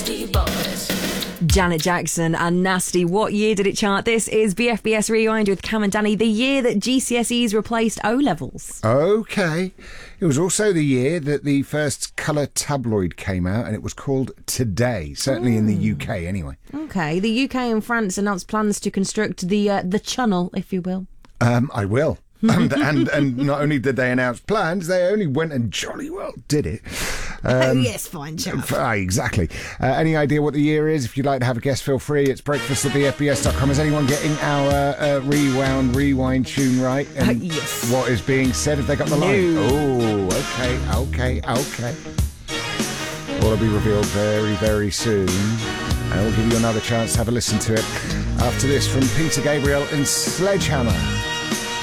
Janet Jackson and Nasty. What year did it chart? This is BFBS Rewind with Cam and Danny, the year that GCSEs replaced O-levels. Okay. It was also the year that the first colour tabloid came out, and it was called Today, certainly in the UK anyway. Okay, the UK and France announced plans to construct the Channel, if you will. I will. and not only did they announce plans, they only went and jolly well did it. Yes, fine, chap. Exactly. Any idea what the year is? If you'd like to have a guess, feel free. It's breakfast@bfbs.com. Is anyone getting our rewind tune right? And yes. What is being said? Have they got the line? Oh, okay. All will be revealed very, very soon. And we'll give you another chance to have a listen to it after this from Peter Gabriel and Sledgehammer.